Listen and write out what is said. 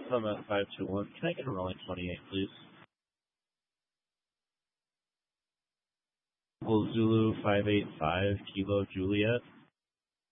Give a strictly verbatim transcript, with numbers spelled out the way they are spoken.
I'm at five two one. Can I get a rolling twenty-eight, please? Well, Zulu five eight five, Kilo Juliet.